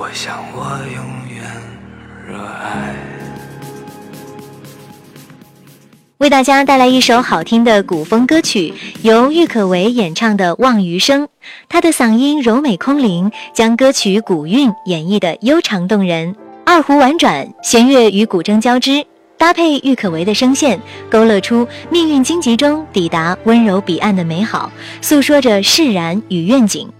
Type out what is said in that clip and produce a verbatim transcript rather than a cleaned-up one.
我想我永远热爱。 为大家带来一首好听的古风歌曲，由郁可唯演唱的《望余生》。她的嗓音柔美空灵，将歌曲古韵演绎得悠长动人，二胡婉转，弦乐与古筝交织，搭配郁可唯的声线，勾勒出命运荆棘中抵达温柔彼岸的美好，诉说着释然与愿景。